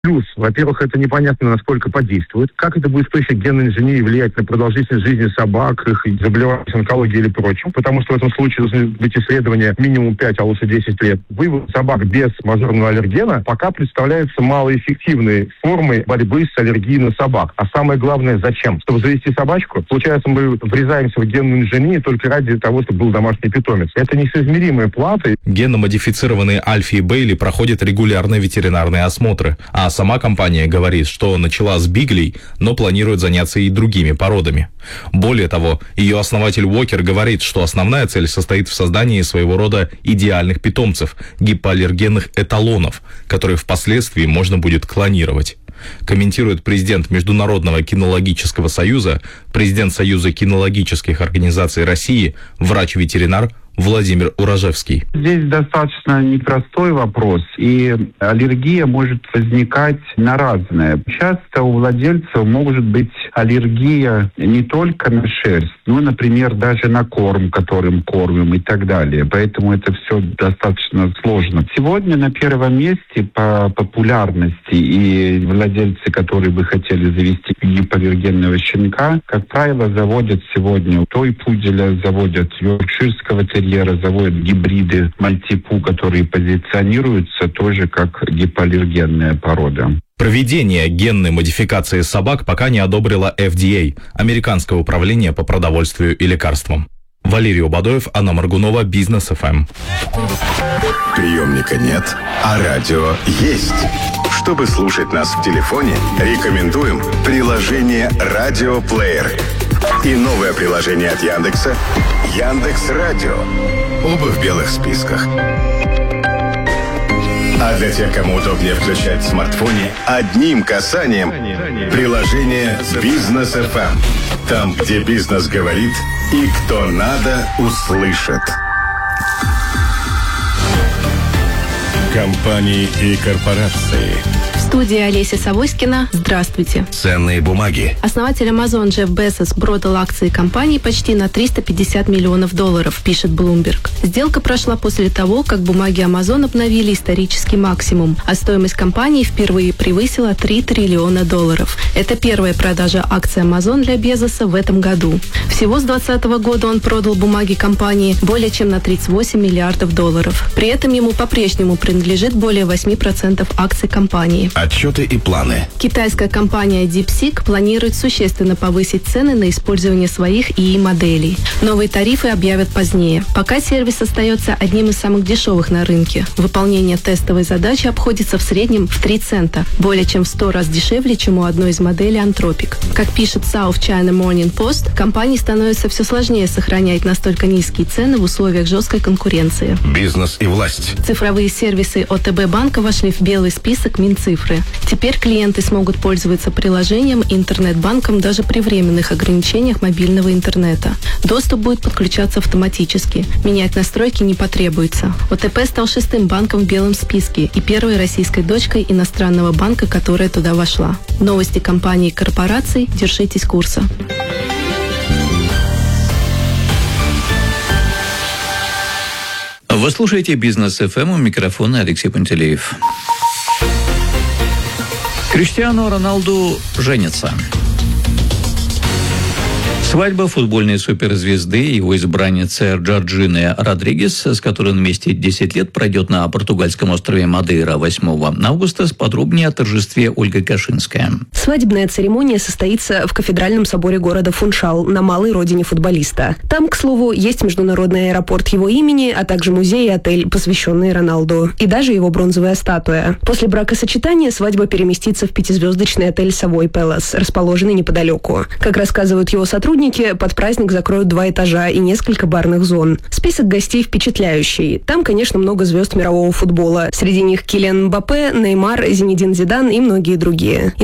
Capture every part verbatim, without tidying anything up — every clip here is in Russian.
Плюс, во-первых, это непонятно, насколько подействует. Как это будет с точки генной инженерии влиять на продолжительность жизни собак, их заболеваний, онкологии или прочим. Потому что в этом случае должны быть исследования минимум пять, а лучше десять лет. Вывод собак без мажорного аллергена пока представляется малоэффективной формой борьбы с аллергией на собак. А самое главное, зачем? Чтобы завести собачку, получается, мы врезаемся в генную инженерию только ради того, чтобы был домашний питомец. Это несоизмеримые платы. Генно-модифицированные Альфи и Бейли проходят регулярные ветеринарные осмотры, а сама компания говорит, что начала с биглей, но планирует заняться и другими породами. Более того, ее основатель Уокер говорит, что основная цель состоит в создании своего рода идеальных питомцев, гипоаллергенных эталонов, которые впоследствии можно будет клонировать. Комментирует президент Международного кинологического союза, президент Союза кинологических организаций России, врач-ветеринар Владимир Урожевский. Здесь достаточно непростой вопрос, и аллергия может возникать на разное. Часто у владельцев может быть аллергия не только на шерсть, но, например, даже на корм, которым кормим и так далее. Поэтому это все достаточно сложно. Сегодня на первом месте по популярности и владельцы, которые бы хотели завести гипоаллергенного щенка, как правило, заводят сегодня той-пуделя, заводят йоркширского терьера, заводят гибриды мальтипу, которые позиционируются тоже как гипоаллергенная порода. Проведение генной модификации собак пока не одобрила эф ди эй, Американское управление по продовольствию и лекарствам. Валерий Убадоев, Анна Моргунова, Бизнес эф эм. Приемника нет, а радио есть. Чтобы слушать нас в телефоне, рекомендуем приложение «Радиоплеер» и новое приложение от Яндекса «Яндекс.Радио». Оба в белых списках. А для тех, кому удобнее включать в смартфоне, одним касанием приложение «Бизнес эф эм». Там, где бизнес говорит и кто надо, услышит. Компании и корпорации. В студии Олеся Савоськина. Здравствуйте. Ценные бумаги. Основатель Amazon Джефф Безос продал акции компании почти на триста пятьдесят миллионов долларов, пишет Bloomberg. Сделка прошла после того, как бумаги Amazon обновили исторический максимум, а стоимость компании впервые превысила три триллиона долларов. Это первая продажа акций Amazon для Безоса в этом году. Всего с двадцатого года он продал бумаги компании более чем на тридцать восемь миллиардов долларов. При этом ему по-прежнему принадлежит более восемь процентов акций компании. Отчеты и планы. Китайская компания DeepSeek планирует существенно повысить цены на использование своих ИИ моделей. Новые тарифы объявят позднее. Пока сервис остается одним из самых дешевых на рынке. Выполнение тестовой задачи обходится в среднем в три цента, более чем в сто раз дешевле, чем у одной из моделей Anthropic. Как пишет South China Morning Post, компании становится все сложнее сохранять настолько низкие цены в условиях жесткой конкуренции. Бизнес и власть. Цифровые сервисы о тэ бэ банка вошли в белый список Минцифры. Теперь клиенты смогут пользоваться приложением и интернет-банком даже при временных ограничениях мобильного интернета. Доступ будет подключаться автоматически. Менять настройки не потребуется. о тэ пэ стал шестым банком в белом списке и первой российской дочкой иностранного банка, которая туда вошла. Новости компаний и корпораций. Держитесь курса. Вы слушаете «Бизнес эф эм», у микрофона Алексей Пантелеев. Криштиану Роналду женится. Свадьба футбольной суперзвезды, его избранницы Джорджины Родригес, с которой он вместе десять лет, пройдет на португальском острове Мадейра восьмого августа. Подробнее о торжестве Ольга Кашинская. Свадебная церемония состоится в кафедральном соборе города Фуншал, на малой родине футболиста. Там, к слову, есть международный аэропорт его имени, а также музей и отель, посвященный Роналду, и даже его бронзовая статуя. После бракосочетания свадьба переместится в пятизвездочный отель Совой Пэлас, расположенный неподалеку. Как рассказывают его сотрудники, под праздник закроют два этажа и несколько барных зон. Список гостей впечатляющий. Там, конечно, много звезд мирового футбола. Среди них Килиан Мбаппе, Неймар, Зинедин Зидан и многие другие. Инсайдеры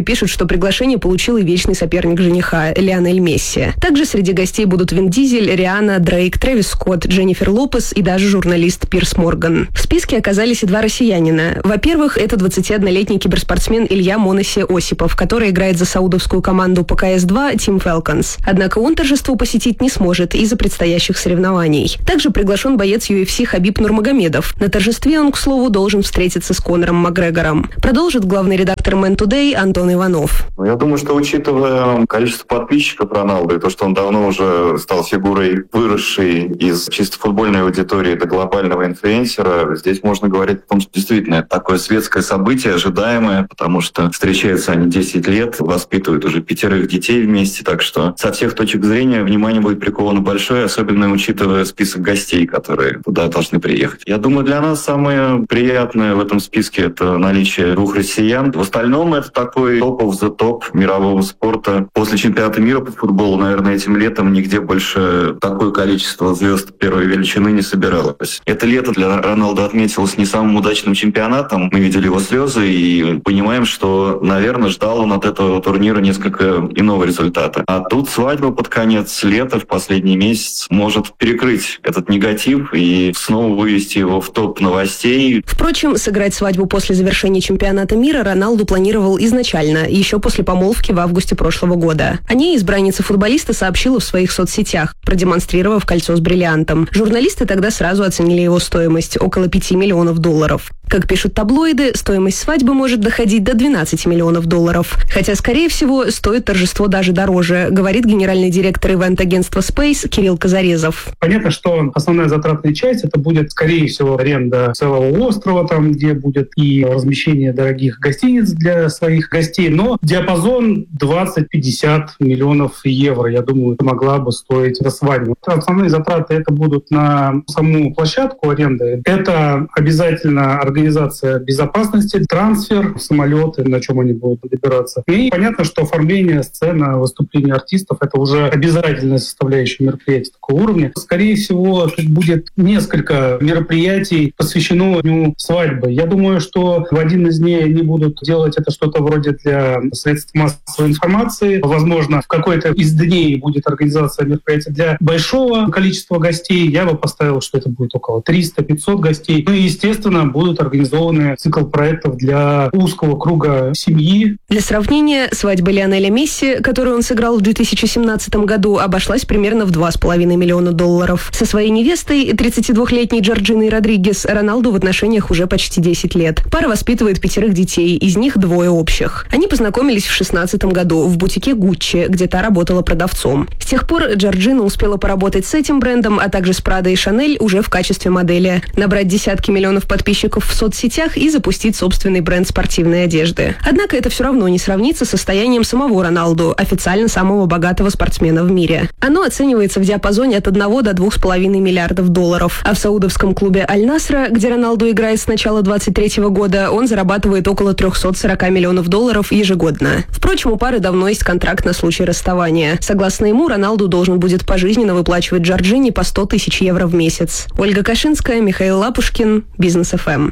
пишут, что приглашение получил и вечный соперник жениха Лионель Месси. Также среди гостей будут Вин Дизель, Риhanna, Дрейк, Трэвис Скотт, Дженнифер Лопес и даже журналист Пирс Морган. В списке оказались и два россиянина. Во-первых, это двадцатиоднолетний киберспортсмен Илья Моноси Осипов, который играет за саудовскую команду по ка эс два Team Falcons. Однако он торжество посетить не сможет из-за предстоящих соревнований. Также приглашен боец ю эф си Хабиб Нурмагомедов. На торжестве он, к слову, должен встретиться с Конором Макгрегором. Продолжит главный редактор Man Today Антон Иванов. Я думаю, что учитывая количество подписчиков Роналду и то, что он давно уже стал фигурой, выросшей из чисто футбольной аудитории до глобального инфлюенсера, здесь можно говорить о том, что действительно это такое светское событие, ожидаемое, потому что встречаются они десять лет, воспитывают уже пятерых детей вместе, так что со всех точек зрения внимание будет приковано большое, особенно учитывая список гостей, которые туда должны приехать. Я думаю, для нас самое приятное в этом списке — это наличие двух россиян. В остальном это такой топ of the топ мирового спорта. После чемпионата мира по футболу, наверное, этим летом нигде больше такое количество звезд первой величины не собиралось. Это лето для Роналду отметилось не самым удачным чемпионатом. Мы видели его слезы и понимаем, что, наверное, ждал он от этого турнира несколько иного результата. А тут свадьба под конец лета, в последний месяц, может перекрыть этот негатив и снова вывести его в топ новостей. Впрочем, сыграть свадьбу после завершения чемпионата мира Роналду планировал изначально, еще после помолвки в августе прошлого года. О ней избранница футболиста сообщила в своих соцсетях, продемонстрировав кольцо с бриллиантом. Журналисты тогда сразу оценили его стоимость – около пяти миллионов долларов. Как пишут таблоиды, стоимость свадьбы может доходить до двенадцати миллионов долларов. Хотя, скорее всего, стоит торжество даже дороже, говорит генеральный директор ивент-агентства Space Кирилл Казарезов. Понятно, что основная затратная часть это будет, скорее всего, аренда целого острова, там, где будет и размещение дорогих гостиниц для своих гостей. Но диапазон двадцать-пятьдесят миллионов евро, я думаю, могла бы стоить эта свадьба. Основные затраты это будут на саму площадку аренды. Это обязательно организация безопасности, трансфер, самолеты, на чем они будут добираться. И понятно, что оформление сцены, выступления артистов — это уже обязательная составляющая мероприятия такого уровня. Скорее всего, будет несколько мероприятий, посвящено дню свадьбы. Я думаю, что в один из дней они будут делать это что-то вроде для средств массовой информации. Возможно, в какой-то из дней будет организация мероприятия для большого количества гостей. Я бы поставил, что это будет около триста-пятьсот гостей. Ну и, естественно, будут организованы цикл проектов для узкого круга семьи. Для сравнения, свадьба Лионеля Месси, которую он сыграл в две тысячи семнадцатом году, обошлась примерно в два с половиной миллиона долларов. Со своей невестой, тридцатидвухлетней Джорджиной Родригес, Роналду в отношениях уже почти десять лет. Пара воспитывает пятерых детей, из них двое общих. Они познакомились в шестнадцатом году в бутике Гуччи, где та работала продавцом. С тех пор Джорджина успела поработать с этим брендом, а также с Прадо и Шанель уже в качестве модели, набрать десятки миллионов подписчиков в соцсетях и запустить собственный бренд спортивной одежды. Однако это все равно не сравнится с состоянием самого Роналду, официально самого богатого спортсмена в мире. Оно оценивается в диапазоне от одного до двух с половиной миллиардов долларов. А в саудовском клубе Аль-Насра, где Роналду играет с начала двадцать третьего года, он зарабатывает около триста сорок миллионов долларов ежегодно. Впрочем, у пары давно есть контракт на случай расставания. Согласно ему, Роналду должен будет пожизненно выплачивать Джорджине по сто тысяч евро в месяц. Ольга Кашинская, Михаил Лапушкин, Бизнес эф эм.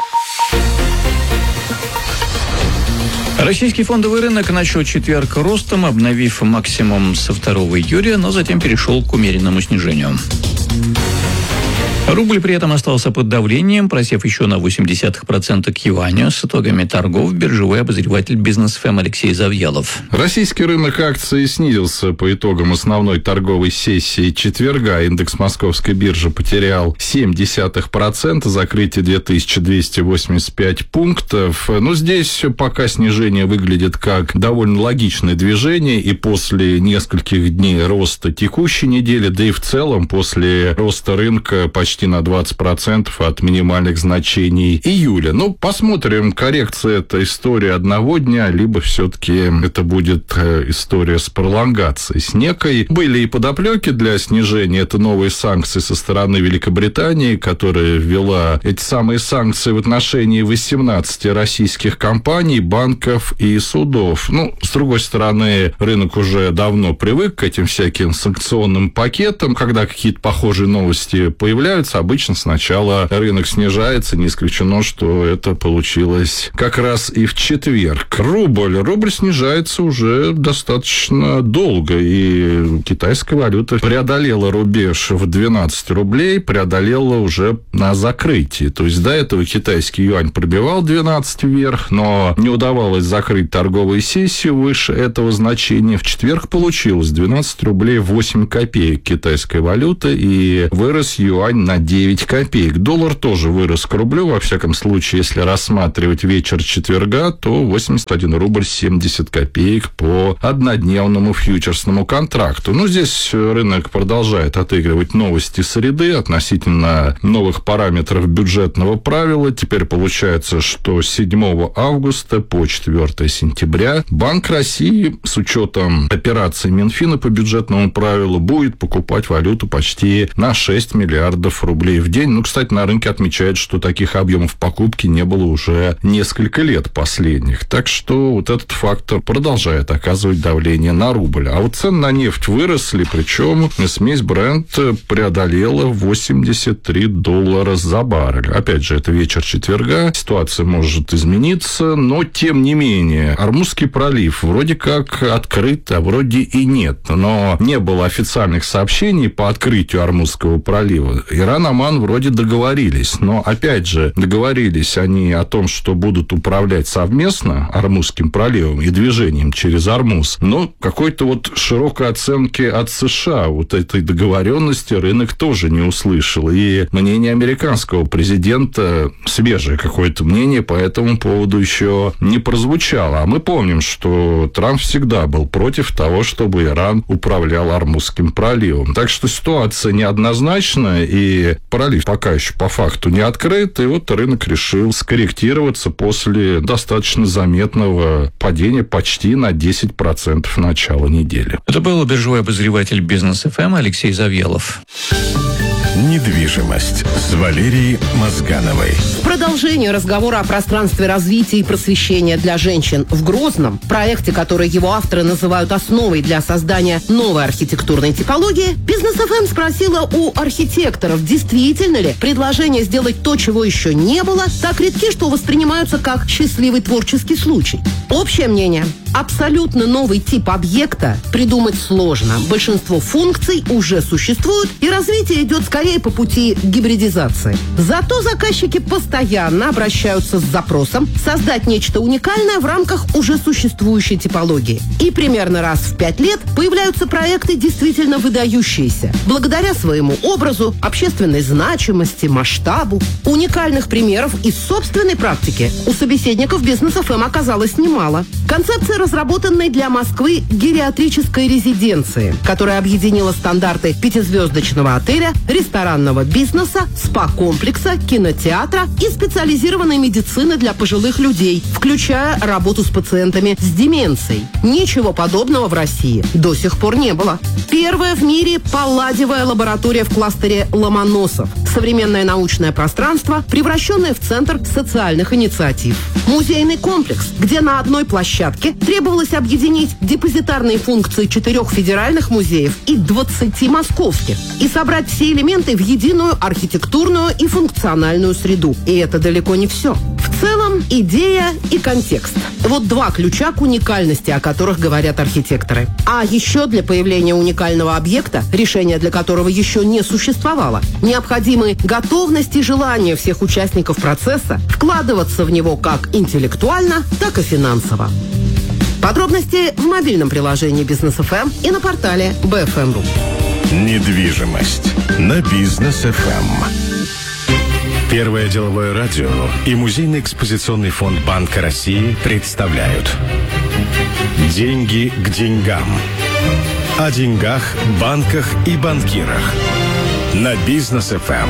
Российский фондовый рынок начал четверг ростом, обновив максимум со второго июля, но затем перешел к умеренному снижению. Рубль при этом остался под давлением, просев еще на восемь десятых процента к юаню. С итогами торгов биржевой обозреватель Бизнес эф эм Алексей Завьялов. Российский рынок акций снизился по итогам основной торговой сессии четверга. Индекс Московской биржи потерял семь десятых процента, закрытие две тысячи двести восемьдесят пять пунктов. Но здесь пока снижение выглядит как довольно логичное движение, и после нескольких дней роста текущей недели, да и в целом после роста рынка почти на двадцать процентов от минимальных значений июля. Ну, посмотрим, коррекция — это история одного дня, либо все-таки это будет история с пролонгацией, с некой. Были и подоплеки для снижения. Это новые санкции со стороны Великобритании, которая ввела эти самые санкции в отношении восемнадцати российских компаний, банков и судов. Ну, с другой стороны, рынок уже давно привык к этим всяким санкционным пакетам. Когда какие-то похожие новости появляются, снижается. Обычно сначала рынок снижается, не исключено, что это получилось как раз и в четверг. Рубль. Рубль снижается уже достаточно долго, и китайская валюта преодолела рубеж в двенадцать рублей, преодолела уже на закрытии. То есть до этого китайский юань пробивал двенадцать вверх, но не удавалось закрыть торговую сессию выше этого значения. В четверг получилось двенадцать рублей восемь копеек китайская валюта, и вырос юань на девять копеек. Доллар тоже вырос к рублю, во всяком случае, если рассматривать вечер четверга, то восемьдесят один рубль семьдесят копеек по однодневному фьючерсному контракту. Ну, здесь рынок продолжает отыгрывать новости среды относительно новых параметров бюджетного правила. Теперь получается, что с седьмого августа по четвёртое сентября Банк России с учетом операций Минфина по бюджетному правилу будет покупать валюту почти на шесть миллиардов рублей в день. Ну, кстати, на рынке отмечают, что таких объемов покупки не было уже несколько лет последних. Так что вот этот фактор продолжает оказывать давление на рубль. А вот цены на нефть выросли, причем смесь Brent преодолела восемьдесят три доллара за баррель. Опять же, это вечер четверга, ситуация может измениться, но тем не менее, Ормузский пролив вроде как открыт, а вроде и нет. Но не было официальных сообщений по открытию Ормузского пролива. Иран, Оман вроде договорились, но опять же, договорились они о том, что будут управлять совместно Ормузским проливом и движением через Ормуз, но какой-то вот широкой оценки от США вот этой договоренности рынок тоже не услышал. И мнение американского президента, свежее какое-то мнение по этому поводу еще не прозвучало. А мы помним, что Трамп всегда был против того, чтобы Иран управлял Ормузским проливом. Так что ситуация неоднозначная, и пролив пока еще по факту не открыт, и вот рынок решил скорректироваться после достаточно заметного падения почти на десять процентов начала недели. Это был биржевой обозреватель Бизнес эф эм Алексей Завьялов. Недвижимость с Валерией Мозгановой. В продолжение разговора о пространстве развития и просвещения для женщин в Грозном, проекте, который его авторы называют основой для создания новой архитектурной типологии, Бизнес эф эм спросила у архитекторов, действительно ли предложение сделать то, чего еще не было, так редки, что воспринимаются как счастливый творческий случай. Общее мнение: абсолютно новый тип объекта придумать сложно. Большинство функций уже существуют, и развитие идет скорее по пути гибридизации. Зато заказчики постоянно обращаются с запросом создать нечто уникальное в рамках уже существующей типологии. И примерно раз в пять лет появляются проекты действительно выдающиеся. Благодаря своему образу, общественной значимости, масштабу. Уникальных примеров из собственной практики у собеседников Бизнес эф эм оказалось немало. Концепция, разработанной для Москвы гериатрической резиденции, которая объединила стандарты пятизвездочного отеля, ресторанного бизнеса, спа-комплекса, кинотеатра и специализированной медицины для пожилых людей, включая работу с пациентами с деменцией. Ничего подобного в России до сих пор не было. Первая в мире палладиевая лаборатория в кластере Ломоносов. Современное научное пространство, превращенное в центр социальных инициатив. Музейный комплекс, где на одной площадке требовалось объединить депозитарные функции четырех федеральных музеев и двадцати московских и собрать все элементы в единую архитектурную и функциональную среду. И это далеко не все. В целом, идея и контекст. Вот два ключа к уникальности, о которых говорят архитекторы. А еще для появления уникального объекта, решение для которого еще не существовало, необходимы готовность и желание всех участников процесса вкладываться в него как интеллектуально, так и финансово. Подробности в мобильном приложении Бизнес эф эм и на портале би эф эм точка ру. Недвижимость на Бизнес эф эм. Первое деловое радио и Музейный экспозиционный фонд Банка России представляют «Деньги к деньгам». О деньгах, банках и банкирах на Бизнес эф эм.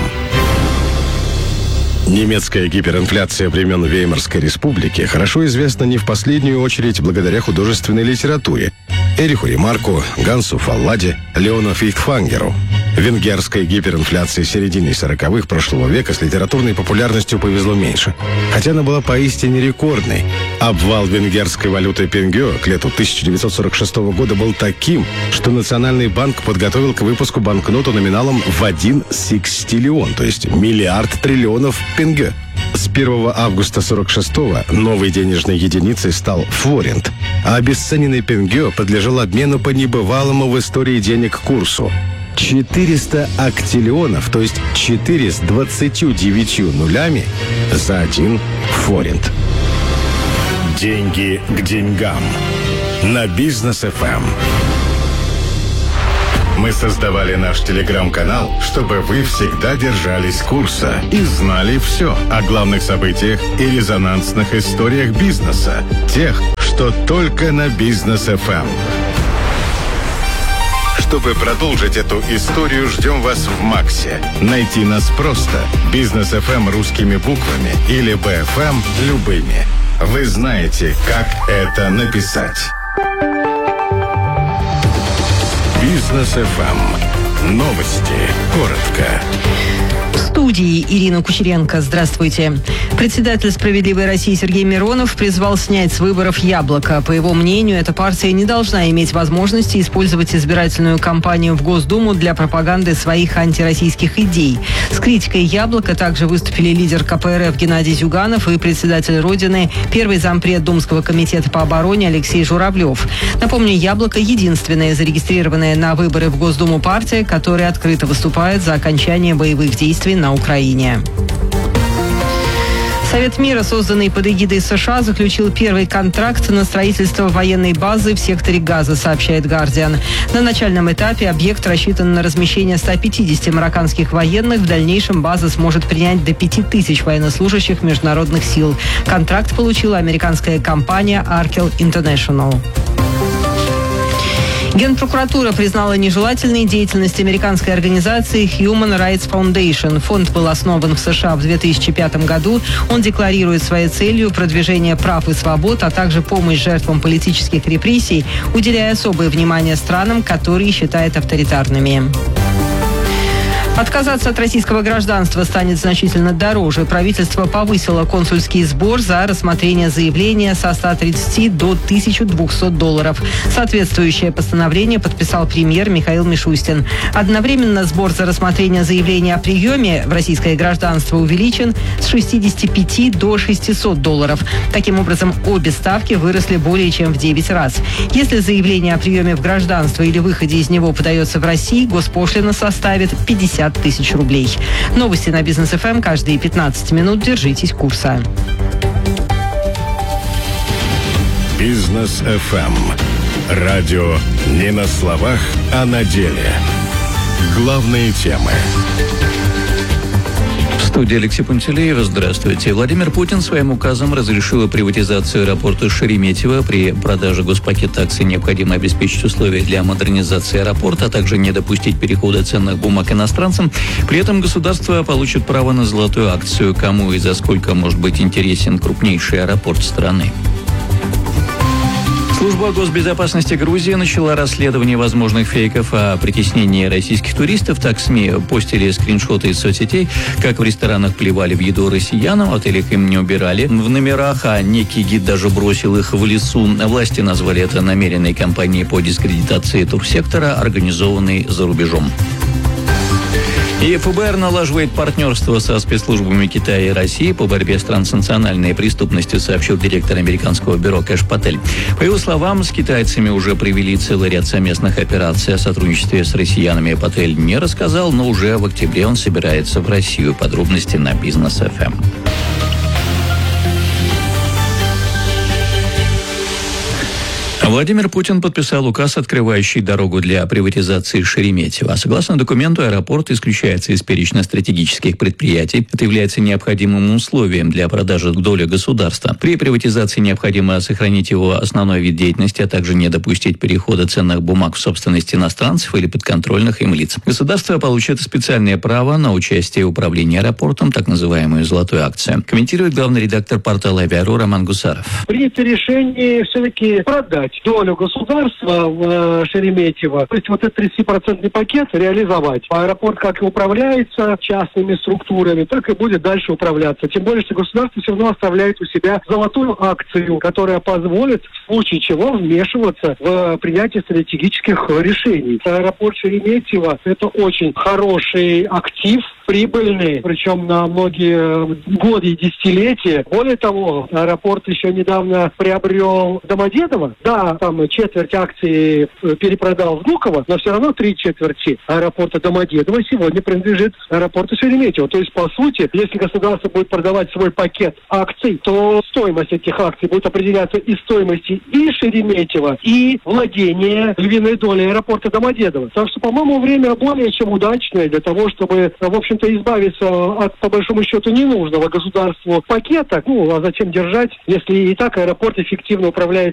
Немецкая гиперинфляция времен Веймарской республики хорошо известна не в последнюю очередь благодаря художественной литературе. Эриху Ремарку, Гансу Фалладе, Леону Фихтфангеру. Венгерской гиперинфляции середины сороковых прошлого века с литературной популярностью повезло меньше. Хотя она была поистине рекордной. Обвал венгерской валюты пенгё к лету тысяча девятьсот сорок шестого года был таким, что Национальный банк подготовил к выпуску банкноту номиналом в один секстиллион, то есть миллиард триллионов пенгё. С первого августа сорок шестого новой денежной единицей стал форинт, а обесцененный пенгё подлежал обмену по небывалому в истории денег курсу. четыреста актиллионов, то есть четыре с двадцатью девятью нулями за один форинт. Деньги к деньгам. На Бизнес-ФМ. Мы создавали наш телеграм-канал, чтобы вы всегда держались курса и знали все о главных событиях и резонансных историях бизнеса. Тех, что только на Бизнес-ФМ. Чтобы продолжить эту историю, ждем вас в Максе. Найти нас просто. Бизнес-ФМ русскими буквами или БФМ любыми. Вы знаете, как это написать. Бизнес-ФМ. Новости. Коротко. В студии Ирина Кучеренко. Здравствуйте. Председатель «Справедливой России» Сергей Миронов призвал снять с выборов «Яблоко». По его мнению, эта партия не должна иметь возможности использовать избирательную кампанию в Госдуму для пропаганды своих антироссийских идей. С критикой «Яблоко» также выступили лидер ка пэ эр эф Геннадий Зюганов и председатель Родины, первый зампред Думского комитета по обороне Алексей Журавлев. Напомню, «Яблоко» — единственная зарегистрированная на выборы в Госдуму партия, которая открыто выступает за окончание боевых действий на Украине. Совет мира, созданный под эгидой США, заключил первый контракт на строительство военной базы в секторе Газа, сообщает «Гардиан». На начальном этапе объект рассчитан на размещение ста пятидесяти марокканских военных. В дальнейшем база сможет принять до пяти тысяч военнослужащих международных сил. Контракт получила американская компания Arkel International. Генпрокуратура признала нежелательной деятельность американской организации Human Rights Foundation. Фонд был основан в США в две тысячи пятом году. Он декларирует своей целью продвижение прав и свобод, а также помощь жертвам политических репрессий, уделяя особое внимание странам, которые считает авторитарными. Отказаться от российского гражданства станет значительно дороже. Правительство повысило консульский сбор за рассмотрение заявления со ста тридцати до тысячи двухсот долларов. Соответствующее постановление подписал премьер Михаил Мишустин. Одновременно сбор за рассмотрение заявления о приеме в российское гражданство увеличен с шестидесяти пяти до шестисот долларов. Таким образом, обе ставки выросли более чем в девять раз. Если заявление о приеме в гражданство или выходе из него подается в России, госпошлина составит пятьдесят тысяч рублей. Новости на Бизнес-ФМ каждые пятнадцать минут. Держитесь курса. Бизнес-ФМ. Радио не на словах, а на деле. Главные темы. В студии Алексей Пантелеев. Здравствуйте. Владимир Путин своим указом разрешил приватизацию аэропорта Шереметьево. При продаже госпакета акций необходимо обеспечить условия для модернизации аэропорта, а также не допустить перехода ценных бумаг иностранцам. При этом государство получит право на золотую акцию. Кому и за сколько может быть интересен крупнейший аэропорт страны? Служба госбезопасности Грузии начала расследование возможных фейков о притеснении российских туристов. Так СМИ постили скриншоты из соцсетей, как в ресторанах плевали в еду россиянам, в отелях им не убирали в номерах, а некий гид даже бросил их в лесу. Власти назвали это намеренной кампанией по дискредитации турсектора, организованной за рубежом. И эф бэ эр налаживает партнерство со спецслужбами Китая и России по борьбе с транснациональной преступностью, сообщил директор американского бюро Кэш Патель. По его словам, с китайцами уже провели целый ряд совместных операций. О сотрудничестве с россиянами Патель не рассказал, но уже в октябре он собирается в Россию. Подробности на Бизнес-ФМ. Владимир Путин подписал указ, открывающий дорогу для приватизации Шереметьево. Согласно документу, аэропорт исключается из перечня стратегических предприятий. Это является необходимым условием для продажи доли государства. При приватизации необходимо сохранить его основной вид деятельности, а также не допустить перехода ценных бумаг в собственность иностранцев или подконтрольных им лиц. Государство получит специальное право на участие в управлении аэропортом, так называемую «золотую акцию». Комментирует главный редактор портала «Авиару» Роман Гусаров. Принято решение все-таки продать долю государства в Шереметьево, то есть вот этот тридцатипроцентный пакет реализовать. Аэропорт как и управляется частными структурами, так и будет дальше управляться. Тем более, что государство все равно оставляет у себя золотую акцию, которая позволит в случае чего вмешиваться в принятие стратегических решений. Аэропорт Шереметьево – это очень хороший актив, прибыльный, причем на многие годы и десятилетия. Более того, аэропорт еще недавно приобрел Домодедово. Да, там четверть акций перепродал Внуково, но все равно три четверти аэропорта Домодедово сегодня принадлежит аэропорту Шереметьево. То есть, по сути, если государство будет продавать свой пакет акций, то стоимость этих акций будет определяться из стоимости и Шереметьево, и владения львиной долей аэропорта Домодедово. Так что, по-моему, время более чем удачное для того, чтобы, в общем-то, избавиться от, по большому счету, ненужного государству пакета. Ну, а зачем держать, если и так аэропорт эффективно управляет